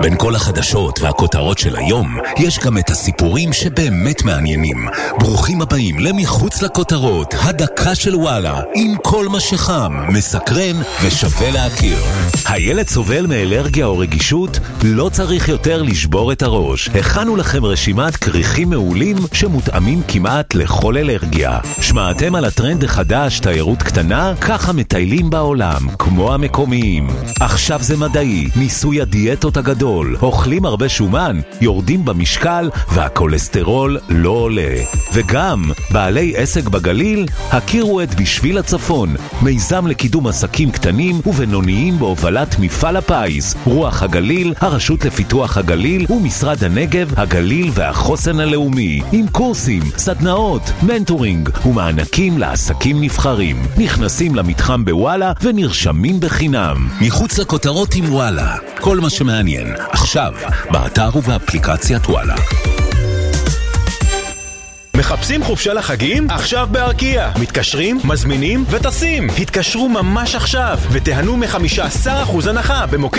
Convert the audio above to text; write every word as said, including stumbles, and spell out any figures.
בין כל החדשות והכותרות של היום, יש גם את הסיפורים שבאמת מעניינים. ברוכים הבאים למחוץ לכותרות, הדקה של וואלה, עם כל מה שחם, מסקרן ושווה להכיר. הילד סובל מאלרגיה או רגישות? לא צריך יותר לשבור את הראש. הכנו לכם רשימת כריכים מעולים שמותאמים כמעט לכל אלרגיה. שמעתם על הטרנד החדש, תיירות קטנה? ככה מטיילים בעולם, כמו המקומיים. עכשיו זה מדעי, ניסוי הדיאטות הגדול. אוכלים הרבה שומן, יורדים במשקל, והכולסטרול לא עולה. וגם, בעלי עסק בגליל, הכירו את בשביל הצפון, מיזם לקידום עסקים קטנים ובינוניים בהובלת מפעל הפיס, רוח הגליל, הרשות לפיתוח הגליל ומשרד הנגב, הגליל והחוסן הלאומי, עם קורסים, סדנאות, מנטורינג ומענקים לעסקים נבחרים. נכנסים למתחם בוואלה ונרשמים בחינם. מחוץ לכותרות עם וואלה, כל מה שמעניין, עכשיו, באתר ובאפליקציית וואלה. מחפשים חופשה לחגים? עכשיו בארקיע. מתקשרים, מזמינים וטסים. התקשרו ממש עכשיו ותיהנו מ-חמישה עשר אחוז הנחה במוקד